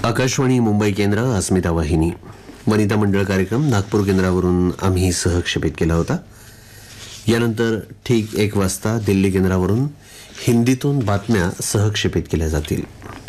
आकाशवाणी मुंबई केंद्र, अस्मिता वाहिनी, वनिता मंडळ कार्यक्रम नागपूर केंद्रावरून आम्ही सहक्षेपित केला होता. यानंतर ठीक 1 वाजता दिल्ली केंद्रावरून हिंदीतून बातम्या सहक्षेपित केल्या जातील.